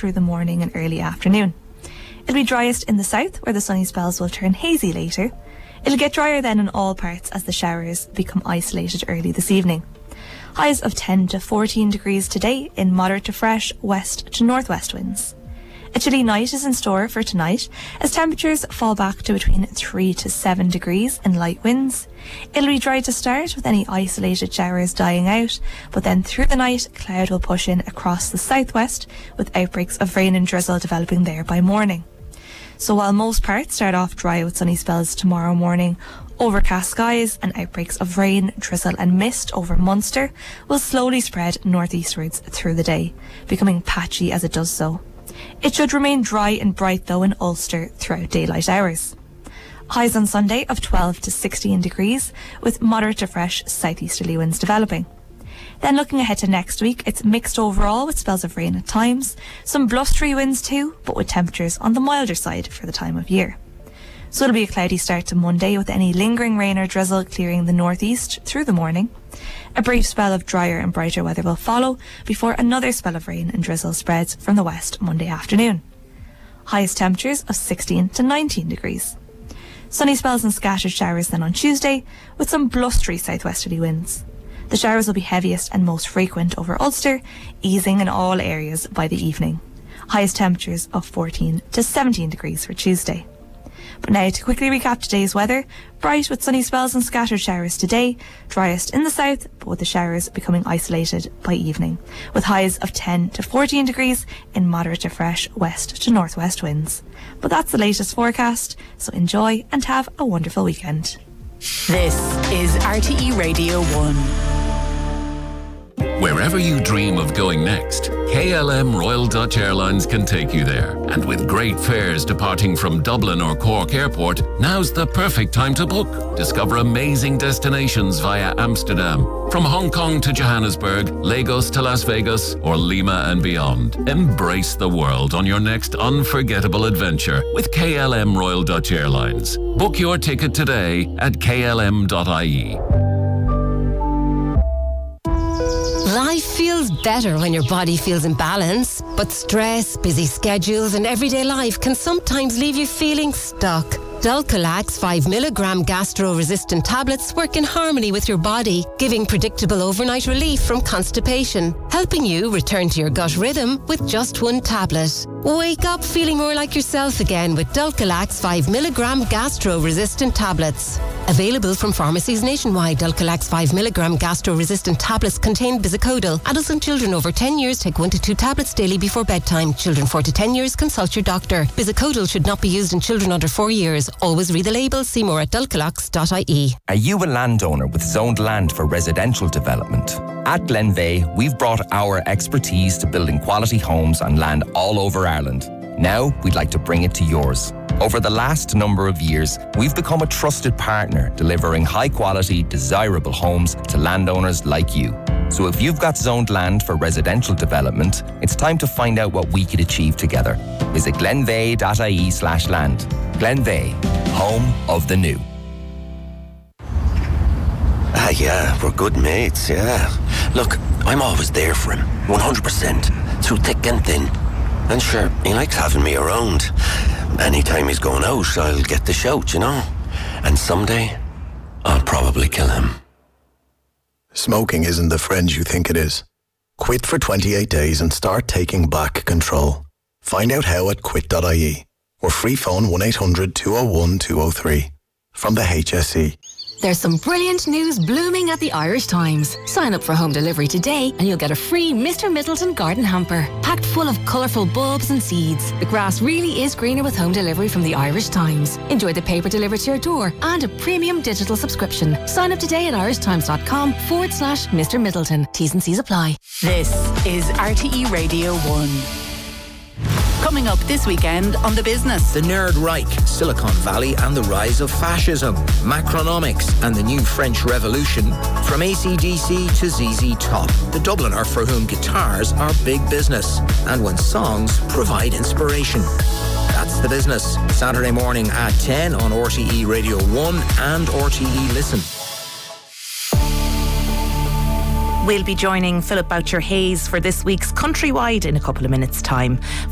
through the morning and early afternoon. It'll be driest in the south, where the sunny spells will turn hazy later. It'll get drier then in all parts as the showers become isolated early this evening. Highs of 10 to 14 degrees today in moderate to fresh west to northwest winds. A chilly night is in store for tonight as temperatures fall back to between 3 to 7 degrees in light winds. It'll be dry to start with any isolated showers dying out, but then through the night cloud will push in across the southwest with outbreaks of rain and drizzle developing there by morning. So while most parts start off dry with sunny spells tomorrow morning, overcast skies and outbreaks of rain, drizzle and mist over Munster will slowly spread northeastwards through the day, becoming patchy as it does so. It should remain dry and bright though in Ulster throughout daylight hours. Highs on Sunday of 12 to 16 degrees with moderate to fresh southeasterly winds developing. Then looking ahead to next week, it's mixed overall with spells of rain at times, some blustery winds too, but with temperatures on the milder side for the time of year. So it'll be a cloudy start to Monday with any lingering rain or drizzle clearing the northeast through the morning. A brief spell of drier and brighter weather will follow before another spell of rain and drizzle spreads from the west Monday afternoon. Highest temperatures of 16 to 19 degrees. Sunny spells and scattered showers then on Tuesday with some blustery southwesterly winds. The showers will be heaviest and most frequent over Ulster, easing in all areas by the evening. Highest temperatures of 14 to 17 degrees for Tuesday. But now to quickly recap today's weather, bright with sunny spells and scattered showers today, driest in the south, but with the showers becoming isolated by evening, with highs of 10 to 14 degrees in moderate to fresh west to northwest winds. But that's the latest forecast, so enjoy and have a wonderful weekend. This is RTE Radio 1. Wherever you dream of going next, KLM Royal Dutch Airlines can take you there. And with great fares departing from Dublin or Cork Airport, now's the perfect time to book. Discover amazing destinations via Amsterdam. From Hong Kong to Johannesburg, Lagos to Las Vegas, or Lima and beyond. Embrace the world on your next unforgettable adventure with KLM Royal Dutch Airlines. Book your ticket today at klm.ie. Life feels better when your body feels in balance, but stress, busy schedules and everyday life can sometimes leave you feeling stuck. Dulcolax 5mg gastro-resistant tablets work in harmony with your body, giving predictable overnight relief from constipation, helping you return to your gut rhythm with just one tablet. Wake up feeling more like yourself again with Dulcolax 5mg gastro-resistant tablets. Available from pharmacies nationwide, Dulcolax 5mg gastro-resistant tablets contain bisacodyl. Adults and children over 10 years take 1 to 2 tablets daily before bedtime. Children 4 to 10 years consult your doctor. Bisacodyl should not be used in children under 4 years. Always read the label. See more at dulcolax.ie. Are you a landowner with zoned land for residential development? At Glenveigh, we've brought our expertise to building quality homes on land all over Ireland. Now, we'd like to bring it to yours. Over the last number of years, we've become a trusted partner, delivering high-quality, desirable homes to landowners like you. So if you've got zoned land for residential development, it's time to find out what we could achieve together. Visit glenveigh.ie/land. Glenveigh, home of the new. Yeah, we're good mates, yeah. Look, I'm always there for him, 100%, through thick and thin. And sure, he likes having me around. Anytime he's going out, I'll get the shout, you know. And someday, I'll probably kill him. Smoking isn't the friend you think it is. Quit for 28 days and start taking back control. Find out how at quit.ie or free phone 1-800-201-203 from the HSE. There's some brilliant news blooming at the Irish Times. Sign up for home delivery today and you'll get a free Mr. Middleton garden hamper, packed full of colourful bulbs and seeds. The grass really is greener with home delivery from the Irish Times. Enjoy the paper delivered to your door and a premium digital subscription. Sign up today at irishtimes.com/Mr. Middleton. T's and C's apply. This is RTE Radio 1. Coming up this weekend on The Business. The Nerd Reich, Silicon Valley and the rise of fascism, Macronomics and the new French Revolution, from AC/DC to ZZ Top, the Dubliner for whom guitars are big business and when songs provide inspiration. That's The Business, Saturday morning at 10 on RTE Radio 1 and RTE Listen. We'll be joining Philip Boucher Hayes for this week's Countrywide in a couple of minutes' time.